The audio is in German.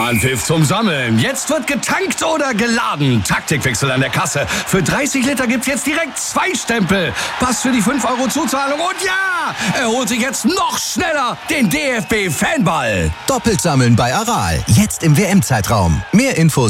Anpfiff zum Sammeln. Jetzt wird getankt oder geladen. Taktikwechsel an der Kasse. Für 30 Liter gibt's jetzt direkt 2 Stempel. Pass für die 5 Euro Zuzahlung. Und ja, er holt sich jetzt noch schneller den DFB-Fanball. Doppelt sammeln bei Aral. Jetzt im WM-Zeitraum. Mehr Infos